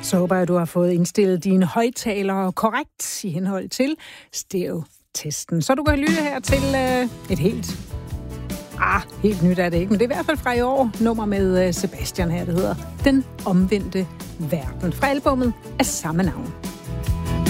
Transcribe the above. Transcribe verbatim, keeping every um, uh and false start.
Så håber jeg, at du har fået indstillet dine højttalere korrekt i henhold til stereotesten. Så du kan lytte her til øh, et helt... Ah, helt nyt er det ikke, men det er i hvert fald fra i år. Nummer med øh, Sebastian her, det hedder Den Omvendte Verden. Fra albummet af samme navn.